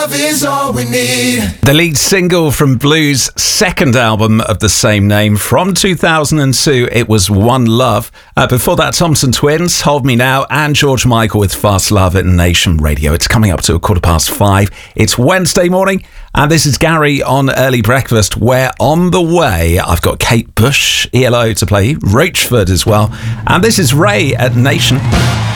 Love is all we need. The lead single from Blue's second album of the same name from 2002, it was One Love. Before that, Thompson Twins, Hold Me Now, and George Michael with Fast Love at Nation Radio. It's coming up to 5:15. It's Wednesday morning, and this is Gary on Early Breakfast, where on the way, I've got Kate Bush, ELO to play, Roachford as well, and this is Ray at Nation.